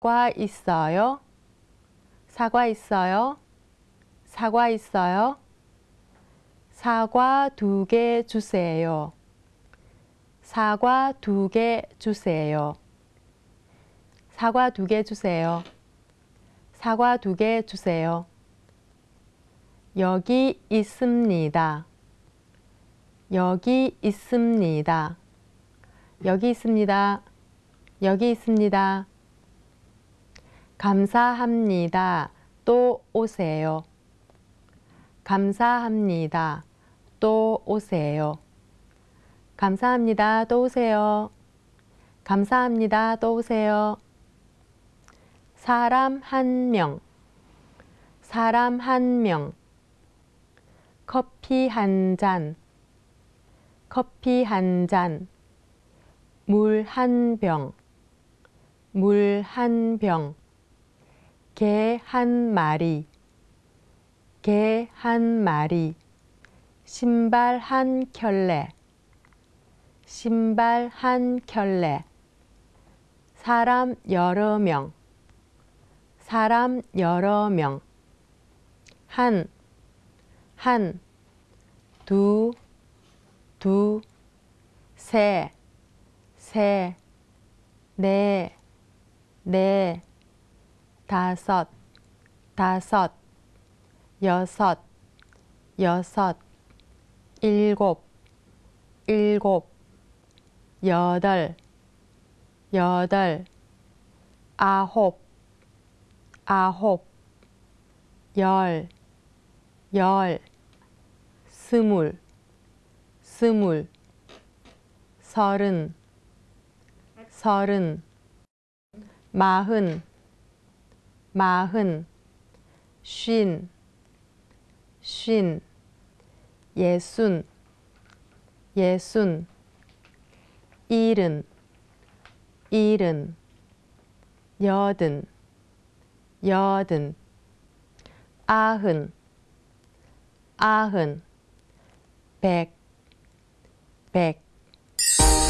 사과 있어요? 사과 있어요? 사과 있어요? 사과 2개 주세요. 사과 2개 주세요. 사과 2개 주세요. 사과 2개 주세요. 여기 있습니다. 여기 있습니다. 여기 있습니다. 여기 있습니다. 감사합니다. 또 오세요. 감사합니다. 또 오세요. 감사합니다. 또 오세요. 감사합니다. 또 오세요. 사람 1명. 사람 1명. 커피 1잔. 커피 1잔. 물 1병. 물 1병. 개 1마리. 개 1마리. 신발 1켤레. 신발 1켤레. 사람 여러 명. 사람 여러 명. 한, 두, 세, 네, 다섯, 여섯, 일곱, 여덟, 아홉, 열, 스물, 서른, 마흔, 쉰, 예순, 일흔, 여든, 아흔, 백,